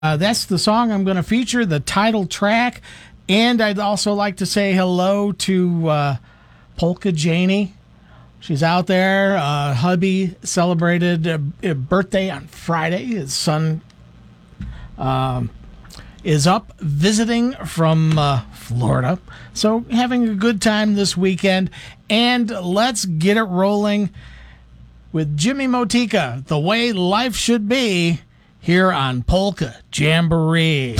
That's the song I'm going to feature, the title track. And I'd also like to say hello to Polka Janie. She's out there. Hubby celebrated a birthday on Friday. His son is up visiting from Florida. So having a good time this weekend. And let's get it rolling with Jimmy Motika, The Way Life Should Be, here on Polka Jamboree.